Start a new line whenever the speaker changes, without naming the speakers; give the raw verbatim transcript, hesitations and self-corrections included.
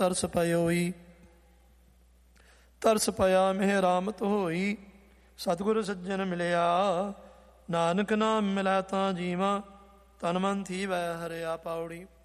ਤਰਸ ਪਇਓਈ। ਤਰਸ ਪਿਆ ਮਿਹ ਰਾਮਤ ਹੋਈ, ਸਤਿਗੁਰ ਸੱਜਣ ਮਿਲਿਆ। ਨਾਨਕ ਨਾਮ ਮਿਲੈ ਤਾਂ ਜੀਵਾਂ, ਤਨ ਮਨ ਥੀਵੈ ਹਰਿਆ। ਪੌੜੀ।